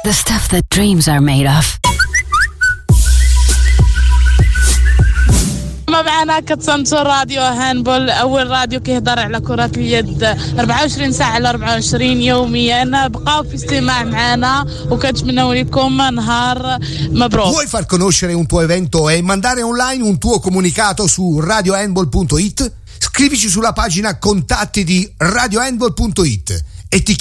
The stuff that dreams are made of. معنا كتسمعوا راديو هاندبول أول راديو كيهضر على كرة اليد 24 ساعة على 24 يوميا. بقاو في استماع معنا وكنتمنوا لكم نهار مبروك. Vuoi far conoscere un tuo evento e mandare online un tuo comunicato su radiohandball.it? Scrivici sulla pagina contatti di radiohandball.it e ti